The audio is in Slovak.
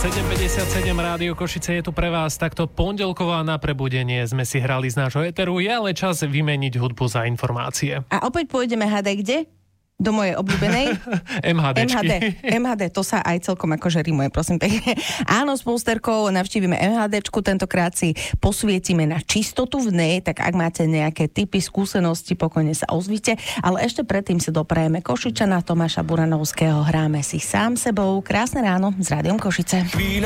7:57 Rádio Košice je tu pre vás. Takto pondelková na prebudenie sme si hrali z nášho éteru. Je ale čas vymeniť hudbu za informácie. A opäť pôjdeme hádaj kde? Do mojej obľúbenej? MHD, to sa aj celkom akože rímuje, prosím pekne. Áno, s Polsterkou navštívime MHDčku, tentokrát si posvietime na čistotu v nej, tak ak máte nejaké tipy, skúsenosti, pokojne sa ozvite, ale ešte predtým si doprajeme Košičana Tomáša Buranovského, hráme si Sám sebou. Krásne ráno s Rádiom Košice.